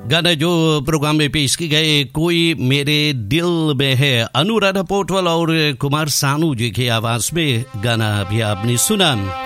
गाना जो प्रोग्राम में पेश की गए कोई मेरे दिल में है, अनुराधा पोटवाल और कुमार सानू जी की आवाज में गाना भी आपने सुना।